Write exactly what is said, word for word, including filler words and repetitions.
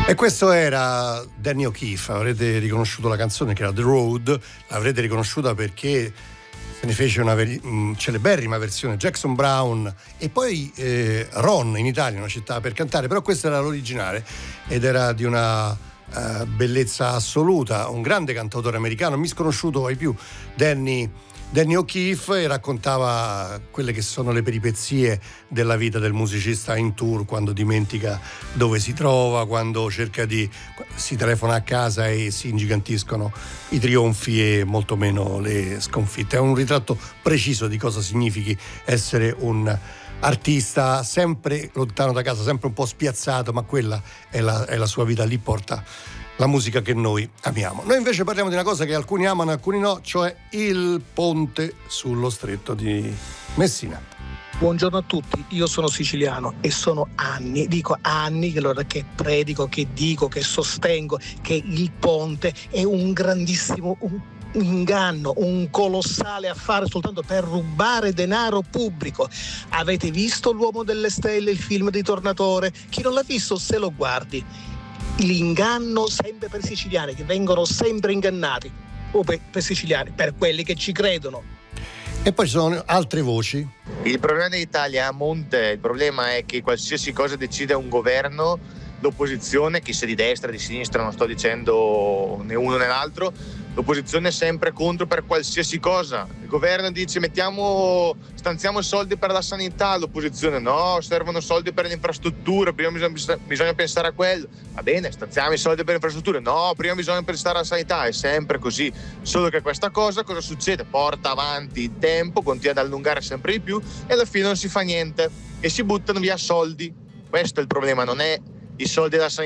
E questo era Danny O'Keefe. Avrete riconosciuto la canzone, che era The Road. L'avrete riconosciuta perché se ne fece una veri- mh, celeberrima versione Jackson Browne e poi eh, Ron in Italia, una città per cantare, però questa era l'originale ed era di una uh, bellezza assoluta, un grande cantautore americano, misconosciuto ai più, Danny Danny O'Keefe, e raccontava quelle che sono le peripezie della vita del musicista in tour, quando dimentica dove si trova, quando cerca di si telefona a casa e si ingigantiscono i trionfi e molto meno le sconfitte. È un ritratto preciso di cosa significhi essere un artista sempre lontano da casa, sempre un po' spiazzato, ma quella è la, è la sua vita, lì porta la musica che noi amiamo. Noi invece parliamo di una cosa che alcuni amano e alcuni no, cioè il ponte sullo stretto di Messina. Buongiorno a tutti, io sono siciliano e sono anni, dico anni che, allora, che predico, che dico, che sostengo che il ponte è un grandissimo un inganno, un colossale affare soltanto per rubare denaro pubblico. Avete visto L'Uomo delle Stelle, il film di Tornatore? Chi non l'ha visto se lo guardi. L'inganno sempre per i siciliani, che vengono sempre ingannati, o per, per siciliani, per quelli che ci credono. E poi ci sono altre voci. Il problema dell'Italia a monte, il problema è che qualsiasi cosa decide un governo, l'opposizione, che sia di destra, di sinistra, non sto dicendo né uno né l'altro, l'opposizione è sempre contro per qualsiasi cosa. Il governo dice mettiamo, stanziamo soldi per la sanità, l'opposizione no, servono soldi per le infrastrutture, prima bisogna, bisogna pensare a quello. Va bene, stanziamo i soldi per le infrastrutture, no, prima bisogna pensare alla sanità, è sempre così. Solo che questa cosa cosa succede? Porta avanti il tempo, continua ad allungare sempre di più e alla fine non si fa niente e si buttano via soldi. Questo è il problema, non è i soldi della sanità.